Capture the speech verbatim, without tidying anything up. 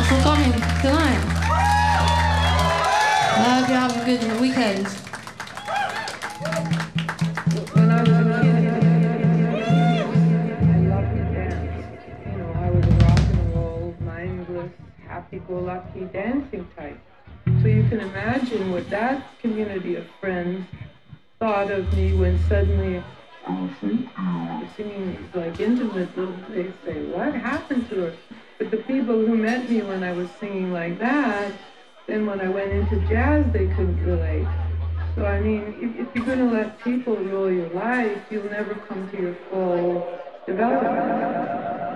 much for coming tonight. I hope you have a good weekend. When I was a kid, I loved to dance. You know, I was a rock and roll, mindless, happy-go-lucky dancing type. So you can imagine what that community of friends thought of me when suddenly Allison, uh, singing these like intimate little, they say, what happened to her? But the people who met me when I was singing like that, then when I went into jazz, they couldn't relate. So I mean, if, if you're going to let people rule your life, you'll never come to your full development.